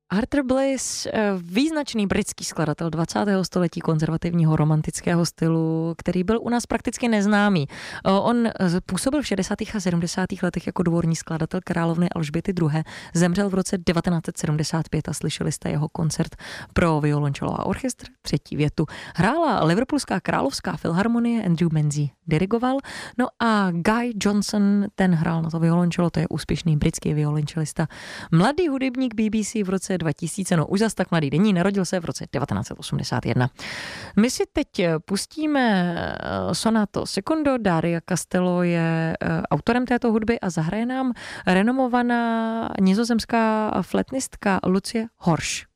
Arthur Bliss, význačný britský skladatel 20. století konzervativního romantického stylu, který byl u nás prakticky neznámý. On působil v 60. a 70. letech jako dvorní skladatel královny Alžběty II. Zemřel v roce 1975 a slyšeli jste jeho koncert pro violončelo a orchestr, třetí větu. Hrála Liverpoolská královská filharmonie, Andrew Menzies dirigoval, no a Guy Johnson, ten hrál na to violončelo, to je úspěšný britský violončelista. Mladý hudebník BBC v roce 2000, no už zas tak mladý není, narodil se v roce 1981. My si teď pustíme sonato secondo, Daria Castello je autorem této hudby a zahraje nám renomovaná nizozemská flétnistka Lucie Horsch.